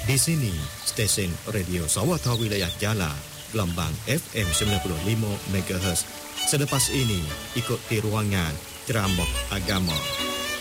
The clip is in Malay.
Di sini, stesen Radio Sawatha Wilayah Jala, gelombang FM 95 MHz. Selepas ini, ikuti ruangan ceramah agama.